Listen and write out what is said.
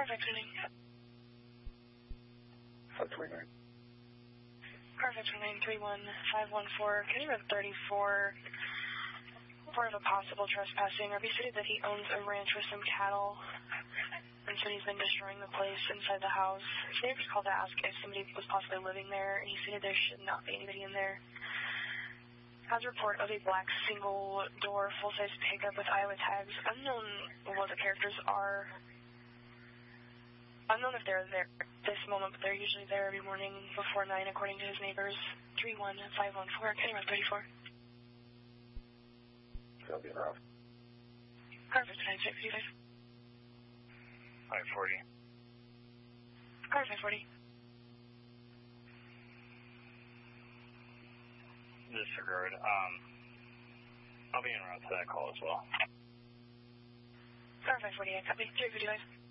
tuning. Car 29. Car 29, 31514. Can you run 34? Report of a possible trespassing. RV stated that he owns a ranch with some cattle and said he's been destroying the place inside the house. His neighbors called to ask if somebody was possibly living there, and he stated there should not be anybody in there. Has a report of a black single-door full-size pickup with Iowa tags. Unknown what the characters are. Unknown if they're there at this moment, but they're usually there every morning before 9, according to his neighbors. 31514. Can you run 34? That'll be rough. Car 59, 655. 540. Car 540. Disregard. I'll be en route to that call as well. Car 540, I copy. 355.